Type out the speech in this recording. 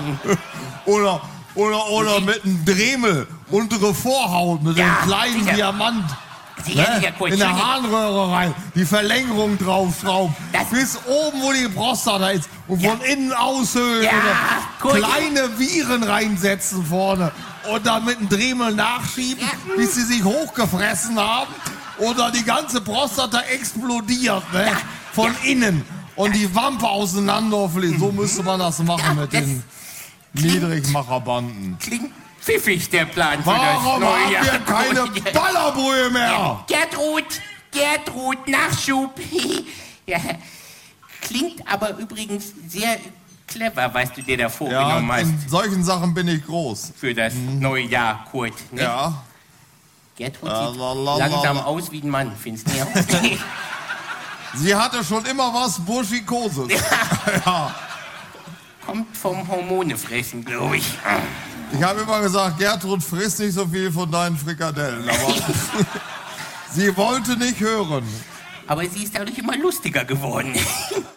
Oder mit einem Dremel, untere Vorhaut, mit einem kleinen sicher. Diamant. Sicher, Kurt, In der sicher. Harnröhre rein, die Verlängerung draufschrauben, bis oben, wo die Prostata ist, und von innen aushöhlen Ja, oder Kurt. kleine Viren reinsetzen vorne und dann mit einem Dremel nachschieben, bis sie sich hochgefressen haben oder die ganze Prostata explodiert, ne? Von innen und die Wampe auseinanderfliegt. So müsste man das machen mit das den Niedrigmacherbanden. Klingt pfiffig, der Plan für Warum das neue habt Jahr. ihr keine Ballerbrühe mehr? Gertrud, Nachschub. Ja, klingt aber übrigens sehr clever, was du dir da Ja, vorgenommen hast in solchen Sachen bin ich groß. für das neue Jahr, Kurt. Ne? Ja. Gertrud Ja, sieht la. langsam aus wie ein Mann, findest du nicht? Sie hatte schon immer was Burschikoses. Ja. Kommt vom Hormonefressen, glaube ich. Ich habe immer gesagt, Gertrud frisst nicht so viel von deinen Frikadellen. Aber sie wollte nicht hören. Aber sie ist dadurch immer lustiger geworden.